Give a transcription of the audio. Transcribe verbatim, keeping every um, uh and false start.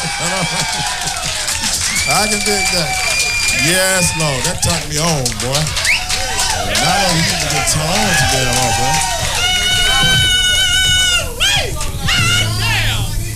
I can dig that. Yes, Lord. That turned me on, boy. Now that you can get turned on today, boy.